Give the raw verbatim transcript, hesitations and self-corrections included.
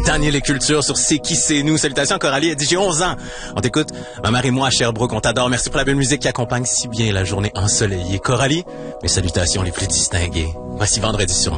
Daniel et Culture sur C'est qui, c'est nous. Salutations à Coralie, elle dit j'ai onze ans. On t'écoute, ma mère et moi à Sherbrooke, on t'adore. Merci pour la belle musique qui accompagne si bien la journée ensoleillée. Coralie, mes salutations les plus distinguées. Voici Vendredi sur